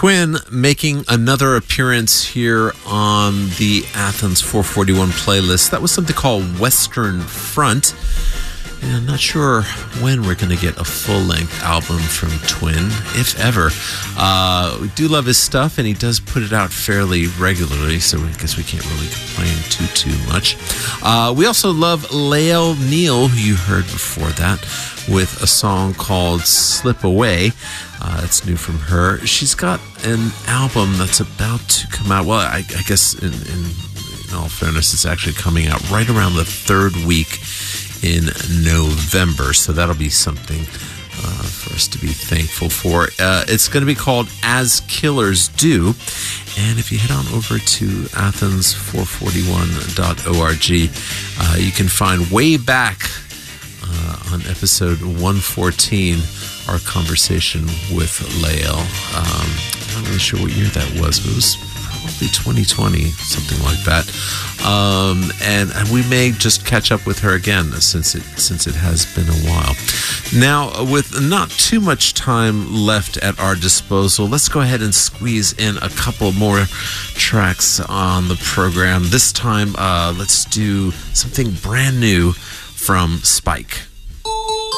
Twin making another appearance here on the Athens 441 playlist. That was something called Western Front. And I'm not sure when we're going to get a full-length album from Twin, if ever. We do love his stuff, and he does put it out fairly regularly, so I guess we can't really complain too much. We also love Lael Neal, who you heard before that, with a song called Slip Away. It's new from her. She's got an album that's about to come out. Well, I guess in all fairness, it's actually coming out right around the third week in November, so that'll be something for us to be thankful for. It's going to be called As Killers Do, and if you head on over to athens441.org, you can find way back on episode 114 our conversation with Lael. I'm not really sure what year that was, but it was probably 2020, something like that. And we may just catch up with her again since it has been a while. Now, with not too much time left at our disposal, let's go ahead and squeeze in a couple more tracks on the program. This time, let's do something brand new from Spike.